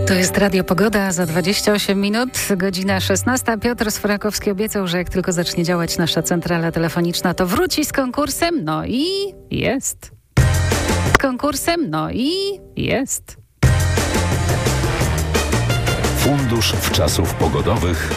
To jest Radio Pogoda za 28 minut, godzina 16. Piotr Sforakowski obiecał, że jak tylko zacznie działać nasza centrala telefoniczna, to wróci z konkursem. No i jest. Z konkursem, no i jest. Fundusz Wczasów Pogodowych